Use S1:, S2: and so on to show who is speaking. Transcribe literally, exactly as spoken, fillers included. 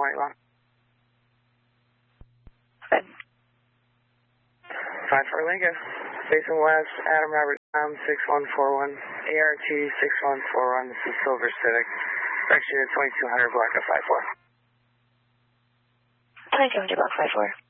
S1: one eight one.
S2: Good.
S1: five four Lingo. Station West, Adam Robert, um, six one four one, A R T six one four one. This is Silver Civic. Direction to twenty-two hundred block of five four.
S2: twenty-two hundred block five four.